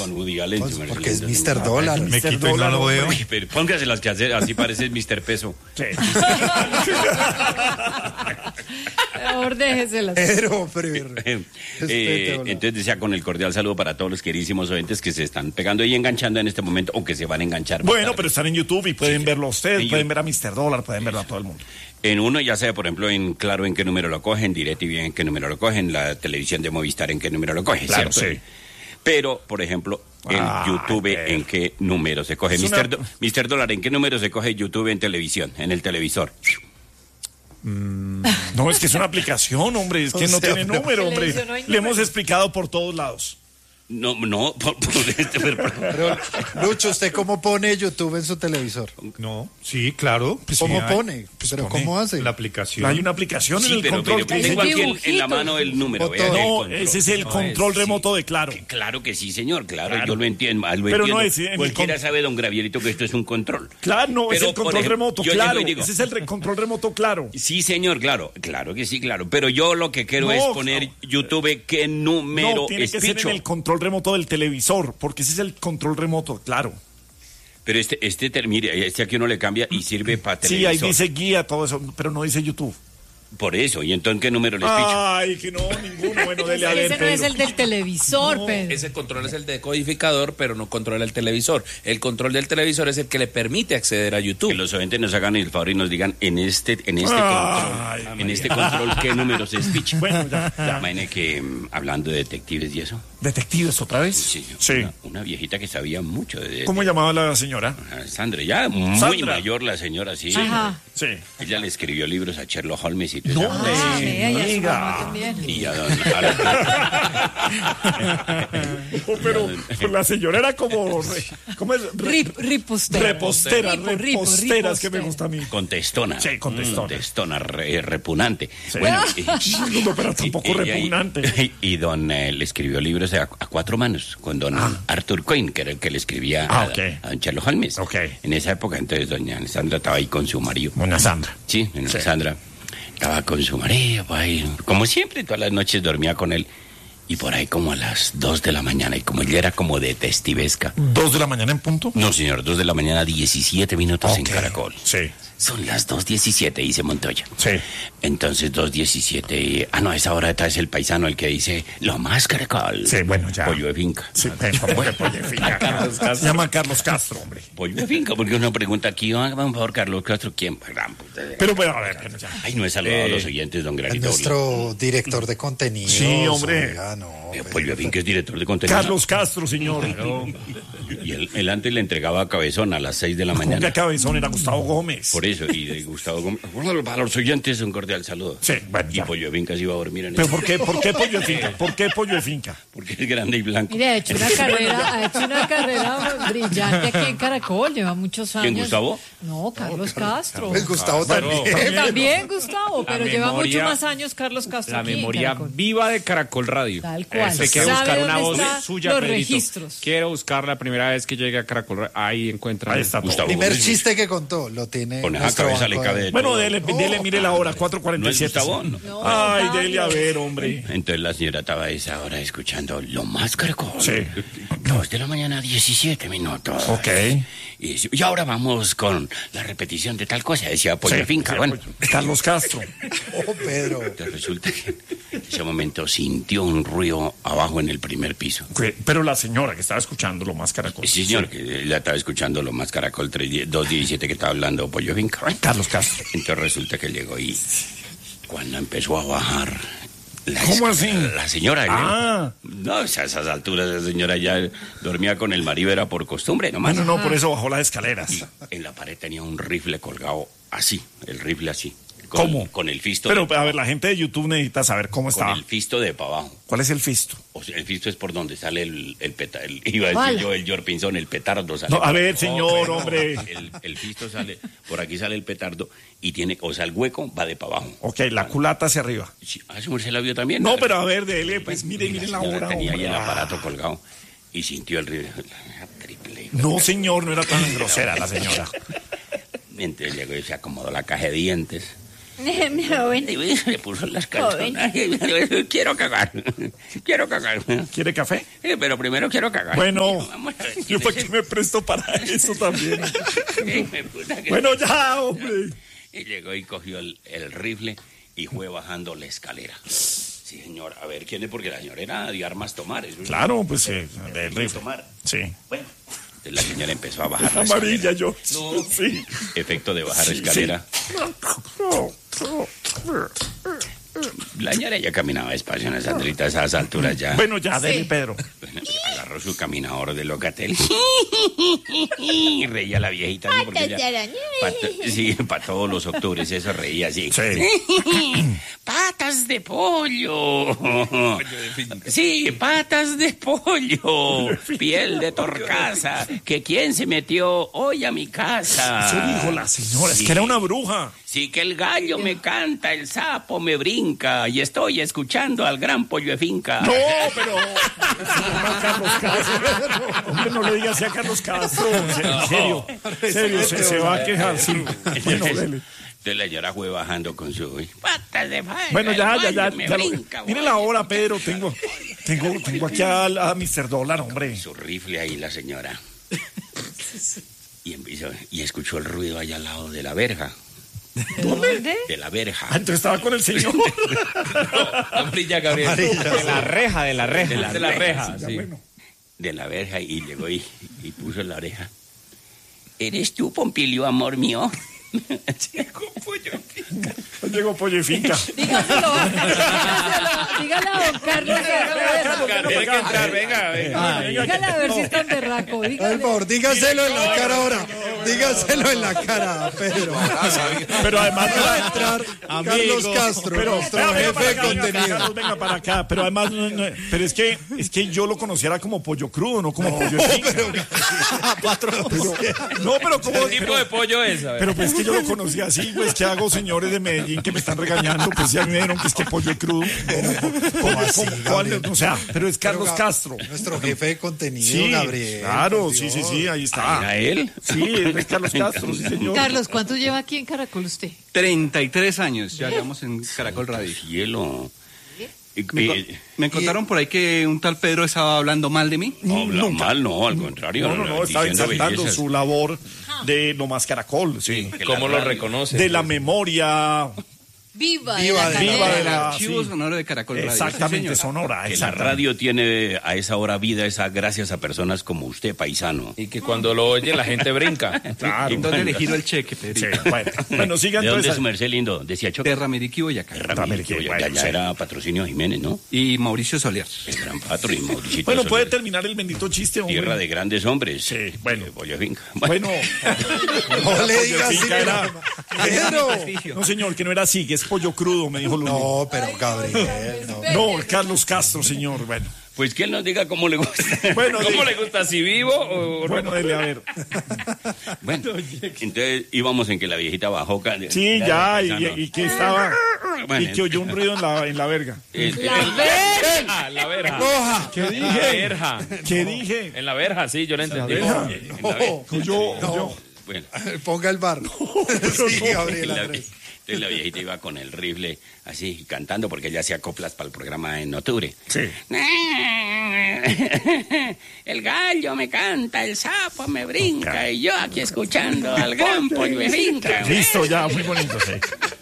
Con Woody Allen. Pues porque es Mr. Dólar. Me quito y no lo veo. Pero póngase las que hacer, así parece Mr. Peso. Sí. Mejor déjeselas. Pero entonces decía, con el cordial saludo para todos los queridísimos oyentes que se están pegando y enganchando en este momento, o que se van a enganchar. Bueno, pero están en YouTube y pueden verlo a ustedes, En pueden ver a Mr. Dólar, pueden verlo a todo el mundo. En uno, ya sea, por ejemplo, en Claro en qué número lo cogen, DirecTV en qué número lo cogen, la televisión de Movistar en qué número lo coge, Claro, ¿cierto? sí. Pero, por ejemplo, el YouTube en qué número se coge. Mr. Dólar, ¿en qué número se coge YouTube en televisión, en el televisor? No, es que es una aplicación, hombre, es que no tiene número, hombre. Le hemos explicado por todos lados. No, Pero, Lucho, ¿usted cómo pone YouTube en su televisor? No, sí, claro. Pues ¿cómo pone? ¿Pero cómo hace? La aplicación. Hay una aplicación en el control que tengo dice... aquí en la mano el número. No, ese es el control remoto de Claro. Claro que sí, señor, claro. Yo lo entiendo. Pero no es... Cualquiera sabe, don Gravierito, que esto es un control. Claro, no, pero, es el control remoto, Claro. Digo, Ese es el control remoto, Claro. Sí, señor, claro que sí, claro. Pero yo lo que quiero es poner YouTube qué número no, tiene es que ser en el control remoto del televisor, porque ese es el control remoto, Claro. Pero mire, aquí uno le cambia y sirve para televisor. Sí, ahí dice guía, todo eso, pero no dice YouTube. Por eso, ¿y entonces qué número les picho? Ay, que no, ninguno. Bueno, dele a ver, Ese no es el del televisor, No, Pedro. Ese control es el decodificador, pero no controla el televisor. El control del televisor es el que le permite acceder a YouTube. Que los oyentes nos hagan el favor y nos digan en este control qué números es picho. Bueno, ya. Imagine que hablando de detectives y eso. ¿Detectives otra vez? Sí. Una viejita que sabía mucho de... ¿Cómo llamaba la señora? Sandra, ya muy Sandra. mayor la señora, sí. Ajá. Sí. Ella le escribió libros a Sherlock Holmes y todo No, eso. Vea, ya su diga. mamá también. Y a Pero la señora era como... ¿Cómo es? Ripostera. Repostera, es que me gusta a mí. Contestona. Sí, contestona. Repugnante. Sí. Bueno, No, pero tampoco repugnante. Y don le escribió libros a cuatro manos con don Arthur Coyne, que era el que le escribía a don Sherlock Holmes. Ok. En esa época, entonces, doña Alessandra estaba ahí con su marido. Doña Sandra. Sí, doña Alessandra estaba con su marido, pues, ahí, como siempre, todas las noches dormía con él. Y por ahí como a las 2 de la mañana, y como ella era como detestivesca. ¿2 de la mañana en punto? No, señor, 2 de la mañana, 17 minutos en Caracol. Sí. Son las 2:17, dice Montoya. Sí. Entonces, 2:17. Ah, no, a esa hora es el paisano el que dice, lo más Caracol. Sí, bueno, ya. Pollo de finca. Sí, pollo de finca. Se llama Carlos Castro, hombre. Pollo de finca, porque uno pregunta aquí, por favor, Carlos Castro, ¿quién? Pero bueno, a ver, ya. Ay, no he saludado a los oyentes, don Es Granito. nuestro director de contenido. Sí, hombre. Oiga, no, Pollo de finca es director de contenido. Carlos Castro, señor. Y él antes le entregaba a Cabezón a las 6 de la Como mañana. que Cabezón era Gustavo Gómez. Por eso, y de Gustavo Gómez. Bueno, para los oyentes, un cordial saludo. Sí, bueno, Y ya. Pollo de finca se iba a dormir en ¿Pero eso. por qué pollo de finca? ¿Por qué pollo de finca? Porque es grande y blanco. Mire, ha hecho una carrera brillante aquí en Caracol, lleva muchos años. ¿Quién, Gustavo? No, Carlos Castro. Pues Gustavo también. También Gustavo, pero lleva muchos memoria- más años Carlos Castro La aquí en memoria Caracol. viva de Caracol Radio. Tal cual. Se quiere ¿Sabe buscar una dónde voz están suya, los Pedrito. registros? Quiero buscar la primera vez que llegue a Caracol Radio. Ahí encuentra. Ahí está. Gustavo Primer Gómez. chiste que contó, lo tiene. Con esa nuestro cabeza le banco cabe de- de Bueno, todo. dele, mire la hora, ¿No es 4:47. Gustavo? No. Ay, dele a ver, hombre. Entonces la señora estaba a esa hora escuchando lo más Caracol. Sí. 2 de la mañana, 17 minutos. Ok. Y ahora vamos con la repetición de tal cosa, decía Pollo de finca. Sí, Bueno, Carlos Castro. Oh, Pedro. entonces resulta que en ese momento sintió un ruido abajo en el primer piso. Pero la señora que estaba escuchando lo más Caracol. Sí, señor, que la estaba escuchando lo más Caracol 2:17 que estaba hablando Pollo de finca. Bueno, Carlos Castro. entonces resulta que llegó y cuando empezó a bajar ¿Cómo así? la señora. Ah. No, a esas alturas la señora ya dormía con el marido, era por costumbre nomás. Bueno, no, por eso bajó las escaleras. Y en la pared tenía un rifle colgado así, el rifle así. ¿Cómo? Con el fisto. Pero, a ver, la gente de YouTube necesita saber cómo con estaba. el fisto de para abajo. ¿Cuál es el fisto? O sea, el fisto es por donde sale el petardo. Iba a decir ¿Cuál? yo el George Pinzón, el petardo sale. No, a por- ver, señor, pero hombre. El fisto sale, por aquí sale el petardo y tiene, o sea, el hueco va de para abajo. Ok, la culata hacia arriba. Sí, a su merced la vio también. No, pero a ver, dele, pues mire la señora hora. tenía ahí el hombre. aparato colgado y sintió el rifle. Triple. No, señor, no era tan grosera la señora. Entonces llegó y se acomodó la caja de dientes. Joven. Y se puso las calzonas. Quiero cagar. ¿Quiere café? Pero primero quiero cagar. Bueno, Vamos a ver, yo para qué me presto para eso también. puta que- Bueno, ya, hombre. Y llegó y cogió el rifle y fue bajando la escalera. Sí, señor. A ver, ¿quién es? Porque la señora era de armas tomar. Eso es- Claro, pues el rifle. Tomar. Sí. Bueno, entonces la señora empezó a bajar la Amarilla escalera. yo. Sí. Efecto de bajar la escalera. La señora ya caminaba despacio en Sandrita a esas alturas ya. Bueno, ya, dele, Pedro. Bueno, agarró su caminador de Locatel y reía la viejita así porque ella, sí, para todos los octubres eso reía así. Sí. Patas de pollo. Sí, patas de pollo. Piel de torcaza. Que quién se metió hoy a mi casa. Eso dijo la señora, Sí. es que era una bruja. Sí, que el gallo me canta, el sapo me brinca y estoy escuchando al gran pollo de finca. No, pero... No, Carlos Castro. Hombre, no le digas así a Carlos Castro. En serio, se va a quejar, sí. Bueno, dele. Entonces la señora fue bajando con su patas de pollo. Bueno, ya. el gallo me brinca, Mire güey. la hora, Pedro. Tengo aquí a Mr. Dólar, hombre. Su rifle ahí la señora. Y empezó, y escuchó el ruido allá al lado de la verja. ¿Dónde? De la verja. Ah, entonces estaba con el señor. Amplilla, Gabriel. De la reja. De la reja, Ya, sí. bueno. De la verja y llegó y puso la oreja. ¿Eres tú, Pompilio, amor mío? Llegó pollo y finca. Dígaselo a don Carlos. Tiene que entrar, venga. Dígale a ver si está berraco. Por Dígale. favor, dígaselo en la cara ahora. Dígaselo en la cara, Pedro. Pero además no Va a entrar Carlos Castro, nuestro jefe de contenido. Carlos, venga para acá. Pero además, pero es que yo lo conociera como pollo crudo, no como pollo de finca. No, pero como... ¿Qué tipo de pollo es? A ver. Pero pues que yo lo conocía así, pues ¿qué hago, señores de Medellín que me están regañando? Pues ya me dijeron que es que pollo crudo. O sea, pero es Carlos Castro. Nuestro jefe de contenido, Sí, Gabriel. claro, por sí, Dios. ahí está. ¿Era él? Sí, es Carlos Castro, sí, señor. Carlos, ¿cuánto lleva aquí en Caracol usted? 33 años, ya estamos en Caracol Radio. Cielo. Me contaron por ahí que un tal Pedro estaba hablando mal de mí. No, habla mal, no, al contrario. No, estaba diciendo exaltando bellezas. su labor de No Más Caracol, sí. Que ¿Cómo la lo radio- reconoce? De la memoria Viva Viva de la de- viva cadena. de la... Archivo sí. sonoro de Caracol Radio. Exactamente, Sí, señor. sonora. Que la exactamente. radio tiene a esa hora vida, esa gracias a personas como usted, paisano. Y que cuando lo oye la gente brinca. Claro. ¿Dónde le giro el cheque, Sí, Pedrito? bueno, sigan ¿De dónde es entonces. su merced lindo? Decía Choque. De Ramiriquí, Boyacá. Ramírez, bueno, ya sí. era patrocinio Jiménez, ¿no? Y Mauricio Soler. El gran patro y Mauricio. Bueno, puede terminar el bendito chiste, hombre. Tierra de grandes hombres. Sí, bueno. Pollo finca. Bueno, No le digas así. finca era- Pedro. no señor, que no era así, que es pollo crudo, me dijo Luli. No, pero Gabriel, no. No, Carlos Castro, señor, bueno. Pues que él nos diga cómo le gusta. Bueno, ¿Cómo le gusta? ¿Si vivo o no? Bueno, dele, a ver. Bueno, entonces íbamos en que la viejita bajó. Sí, ya, y que estaba... Bueno, Y que oyó un ruido en la verga. La verja. Roja. ¿Qué La dije? verja. ¿Qué dije? En la verja, sí, yo la entendí. verja. En la ve- Yo... Bueno, Ponga el bar. Sí, Gabriel la, Andrés. entonces la viejita iba con el rifle así, cantando, porque ella hacía coplas para el programa en octubre. Sí. El gallo me canta, el sapo me brinca, y yo aquí escuchando al gran pollo de finca. Listo, ya, muy bonito, sí.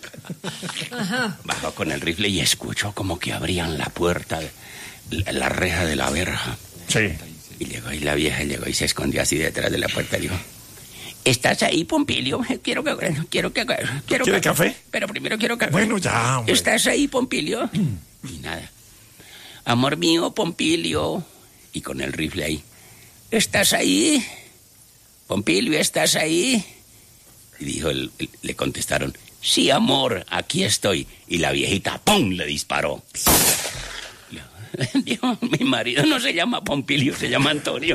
Bajó con el rifle y escuchó como que abrían la puerta, la reja de la verja. Sí. Y llegó y la vieja llegó y se escondió así detrás de la puerta y dijo: ¿estás ahí, Pompilio? Quiero ¿Quiere café? Pero primero quiero café. Bueno, ya, hombre. ¿Estás ahí, Pompilio? Y nada. Amor mío, Pompilio. Y con el rifle ahí. ¿Estás ahí? Pompilio, ¿estás ahí? Y dijo, le contestaron: sí, amor, aquí estoy. Y la viejita, ¡pum!, le disparó. Dijo: mi marido no se llama Pompilio, se llama Antonio.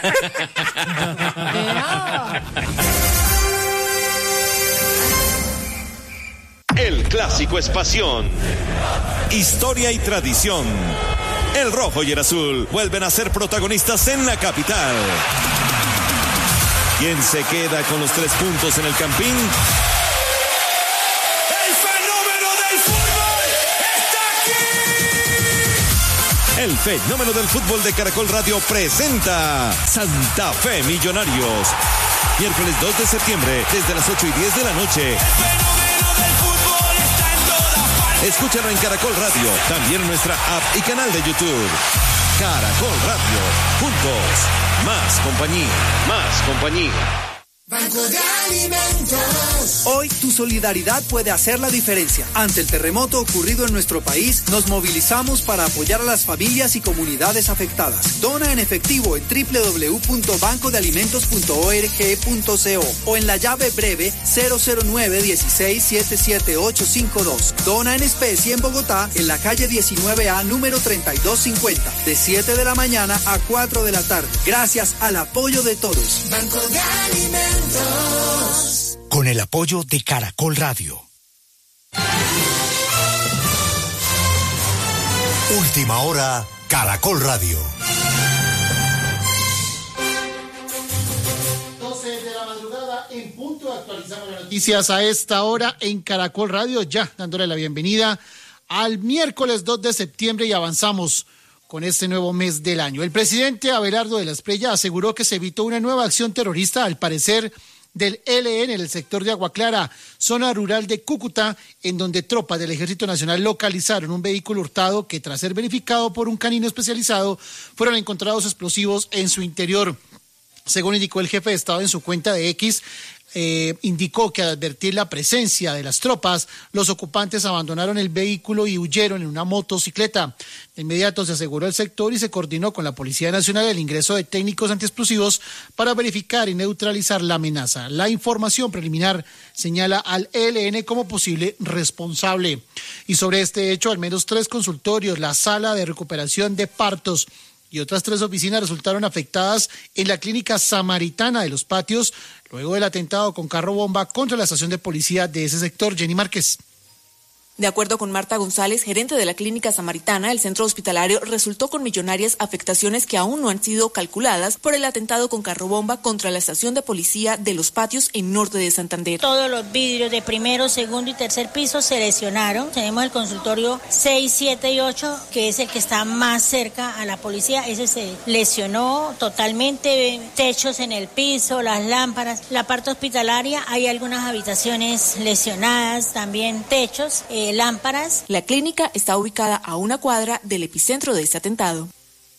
El clásico es pasión, historia y tradición. El rojo y el azul vuelven a ser protagonistas en la capital. ¿Quién se queda con los 3 puntos en el Campín? ¡El fenómeno! El fenómeno del fútbol de Caracol Radio presenta Santa Fe Millonarios. Miércoles 2 de septiembre, desde las 8:10 de la noche. El fenómeno del fútbol está en todas partes. Escúchalo en Caracol Radio, también en nuestra app y canal de YouTube. Caracol Radio, juntos, más compañía. Banco de Alimentos. Hoy tu solidaridad puede hacer la diferencia. Ante el terremoto ocurrido en nuestro país, nos movilizamos para apoyar a las familias y comunidades afectadas. Dona en efectivo en www.bancodealimentos.org.co o en la llave breve 009-16-77852. Dona en especie en Bogotá, en la calle 19A, número 3250, de 7 de la mañana a 4 de la tarde. Gracias al apoyo de todos. Banco de Alimentos. Con el apoyo de Caracol Radio. Última hora, Caracol Radio. 12 de la madrugada en punto, actualizamos las noticias a esta hora en Caracol Radio, ya dándole la bienvenida al miércoles 2 de septiembre y avanzamos con este nuevo mes del año. El presidente Abelardo de la Espriella aseguró que se evitó una nueva acción terrorista, al parecer, del ELN en el sector de Agua Clara, zona rural de Cúcuta, en donde tropas del Ejército Nacional localizaron un vehículo hurtado que, tras ser verificado por un canino especializado, fueron encontrados explosivos en su interior. Según indicó el jefe de Estado en su cuenta de X, indicó que al advertir la presencia de las tropas, los ocupantes abandonaron el vehículo y huyeron en una motocicleta. De inmediato se aseguró el sector y se coordinó con la Policía Nacional el ingreso de técnicos antiexplosivos para verificar y neutralizar la amenaza. La información preliminar señala al ELN como posible responsable. Y sobre este hecho, al menos 3 consultorios, la sala de recuperación de partos y otras 3 oficinas resultaron afectadas en la clínica Samaritana de Los Patios, luego del atentado con carro bomba contra la estación de policía de ese sector. Jenny Márquez. De acuerdo con Marta González, gerente de la Clínica Samaritana, el centro hospitalario resultó con millonarias afectaciones que aún no han sido calculadas por el atentado con carro bomba contra la estación de policía de Los Patios en norte de Santander. Todos los vidrios de primero, segundo y tercer piso se lesionaron. Tenemos el consultorio 6, 7 y 8, que es el que está más cerca a la policía. Ese se lesionó totalmente, techos en el piso, las lámparas. La parte hospitalaria, hay algunas habitaciones lesionadas, también techos, lámparas. La clínica está ubicada a una cuadra del epicentro de este atentado.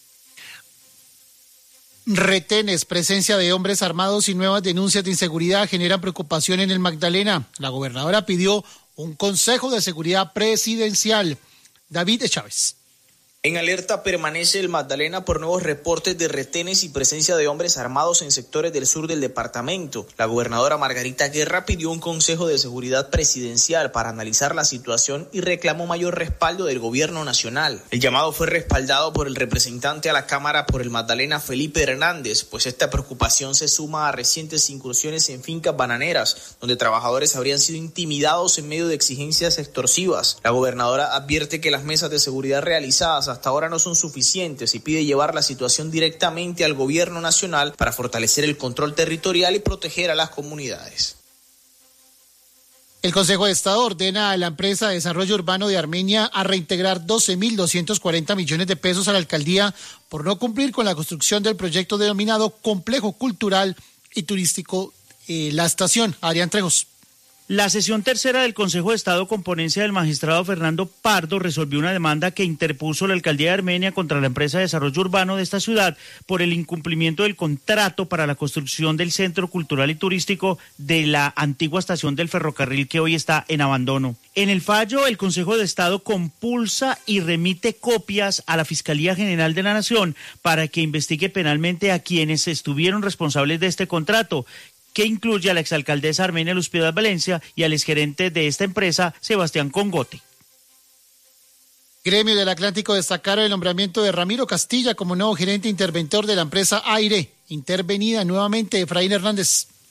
Retenes, presencia de hombres armados y nuevas denuncias de inseguridad generan preocupación en el Magdalena. La gobernadora pidió un consejo de seguridad presidencial. David Chávez. En alerta permanece el Magdalena por nuevos reportes de retenes y presencia de hombres armados en sectores del sur del departamento. La gobernadora Margarita Guerra pidió un consejo de seguridad presidencial para analizar la situación y reclamó mayor respaldo del gobierno nacional. El llamado fue respaldado por el representante a la Cámara por el Magdalena, Felipe Hernández, pues esta preocupación se suma a recientes incursiones en fincas bananeras, donde trabajadores habrían sido intimidados en medio de exigencias extorsivas. La gobernadora advierte que las mesas de seguridad realizadas hasta ahora no son suficientes y pide llevar la situación directamente al gobierno nacional para fortalecer el control territorial y proteger a las comunidades. El Consejo de Estado ordena a la empresa de desarrollo urbano de Armenia a reintegrar 12.240 millones de pesos a la alcaldía por no cumplir con la construcción del proyecto denominado Complejo Cultural y Turístico La Estación. Adrián Trejos. La sesión tercera del Consejo de Estado, con ponencia del magistrado Fernando Pardo, resolvió una demanda que interpuso la alcaldía de Armenia contra la empresa de desarrollo urbano de esta ciudad por el incumplimiento del contrato para la construcción del Centro Cultural y Turístico de la antigua estación del ferrocarril que hoy está en abandono. En el fallo, el Consejo de Estado compulsa y remite copias a la Fiscalía General de la Nación para que investigue penalmente a quienes estuvieron responsables de este contrato, que incluye a la exalcaldesa Armenia Luz Piedad Valencia y al exgerente de esta empresa, Sebastián Congote. Gremio del Atlántico destacaron el nombramiento de Ramiro Castilla como nuevo gerente interventor de la empresa Aire, intervenida nuevamente Efraín Hernández.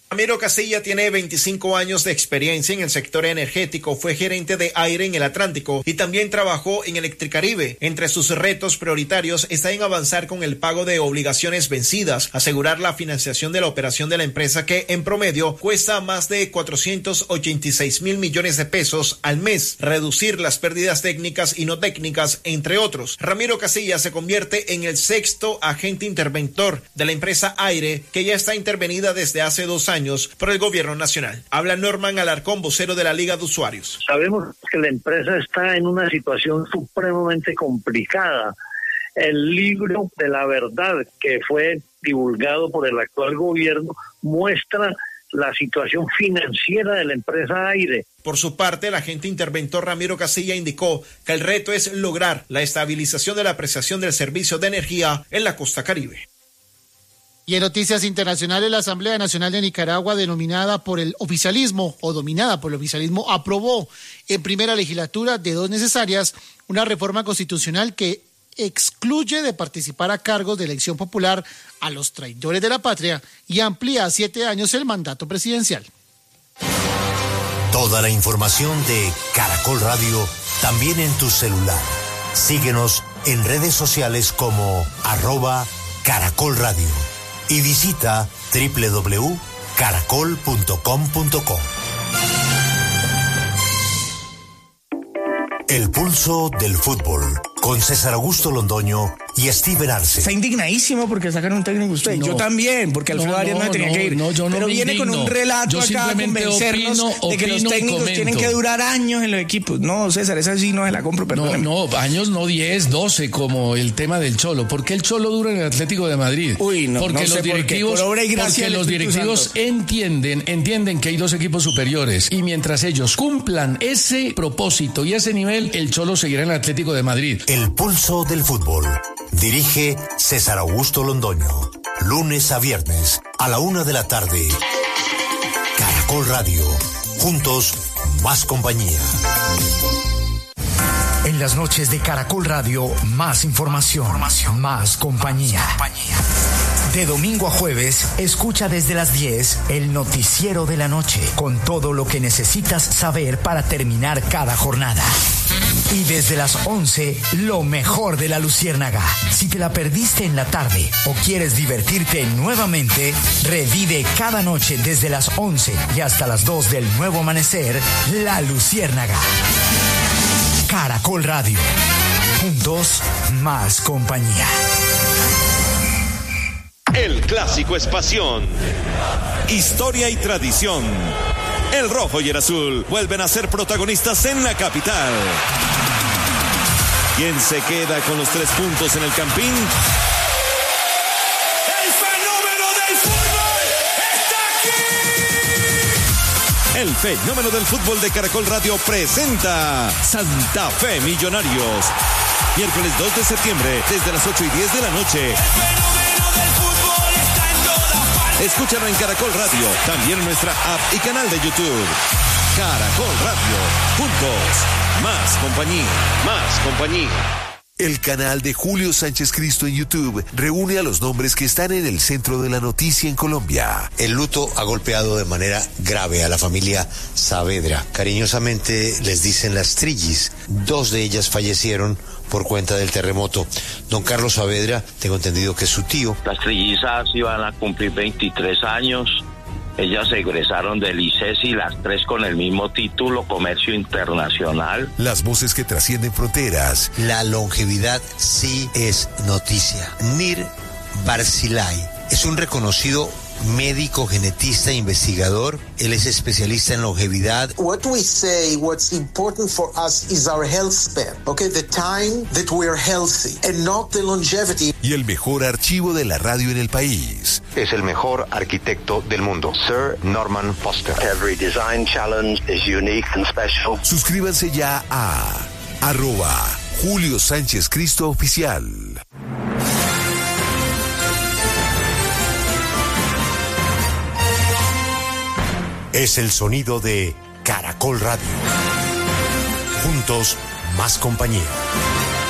Ramiro Castilla tiene 25 años de experiencia en el sector energético, fue gerente de aire en el Atlántico y también trabajó en Electricaribe. Entre sus retos prioritarios está en avanzar con el pago de obligaciones vencidas, asegurar la financiación de la operación de la empresa que en promedio cuesta más de 486.000 millones de pesos al mes, reducir las pérdidas técnicas y no técnicas, entre otros. Ramiro Castilla se convierte en el sexto agente interventor de la empresa Aire, que ya está intervenida desde hace 2 años por el gobierno nacional. Habla Norman Alarcón, vocero de la Liga de Usuarios. Sabemos que la empresa está en una situación supremamente complicada. El libro de la verdad que fue divulgado por el actual gobierno muestra la situación financiera de la empresa Aire. Por su parte, el agente interventor Ramiro Castilla indicó que el reto es lograr la estabilización de la prestación del servicio de energía en la costa caribe. Y en noticias internacionales, la Asamblea Nacional de Nicaragua, dominada por el oficialismo, aprobó en primera legislatura de 2 necesarias una reforma constitucional que excluye de participar a cargos de elección popular a los traidores de la patria y amplía a 7 años el mandato presidencial. Toda la información de Caracol Radio también en tu celular. Síguenos en redes sociales como @Caracol Radio. Y visita www.caracol.com.co. El pulso del fútbol, con César Augusto Londoño y Steven Arce. Está indignadísimo porque sacan un técnico usted. No. Yo también, porque Alfredo Arias no tenía que ir. Pero viene con un relato acá a convencernos de que los técnicos tienen que durar años en los equipos. No, César, esa sí no se la compro, perdóneme. No, años no 10, 12, como el tema del Cholo. ¿Por qué el Cholo dura en el Atlético de Madrid? Porque los directivos entienden que hay 2 equipos superiores y mientras ellos cumplan ese propósito y ese nivel, el Cholo seguirá en el Atlético de Madrid. El pulso del fútbol. Dirige César Augusto Londoño. Lunes a viernes a la 1 de la tarde. Caracol Radio. Juntos, más compañía. En las noches de Caracol Radio, más información, más compañía. De domingo a jueves, escucha desde las 10 el noticiero de la noche, con todo lo que necesitas saber para terminar cada jornada. Y desde las 11, lo mejor de la Luciérnaga. Si te la perdiste en la tarde o quieres divertirte nuevamente, revive cada noche desde las 11 y hasta las 2 del nuevo amanecer, La Luciérnaga. Caracol Radio. Juntos, más compañía. El clásico es pasión, historia y tradición. El rojo y el azul vuelven a ser protagonistas en la capital. ¿Quién se queda con los 3 puntos en el Campín? ¡El fenómeno del fútbol está aquí! El fenómeno del fútbol de Caracol Radio presenta Santa Fe Millonarios. Miércoles 2 de septiembre, desde las 8:10 de la noche. Escúchalo en Caracol Radio, también en nuestra app y canal de YouTube. Caracol Radio, juntos, más compañía. El canal de Julio Sánchez Cristo en YouTube reúne a los nombres que están en el centro de la noticia en Colombia. El luto ha golpeado de manera grave a la familia Saavedra. Cariñosamente les dicen las Trillis. 2 de ellas fallecieron por cuenta del terremoto. Don Carlos Saavedra, tengo entendido que es su tío. Las trillizas iban a cumplir 23 años. Ellas se egresaron del ICESI, las 3 con el mismo título, Comercio Internacional. Las voces que trascienden fronteras. La longevidad sí es noticia. Nir Barzilay es un reconocido médico, genetista, investigador. Él es especialista en longevidad. What we say, what's important for us is our health span. Okay, the time that we are healthy and not the longevity. Y el mejor archivo de la radio en el país. Es el mejor arquitecto del mundo, Sir Norman Foster. Every design challenge is unique and special. Suscríbanse ya a @Julio Sánchez Cristo Oficial. Es el sonido de Caracol Radio. Juntos, más compañía.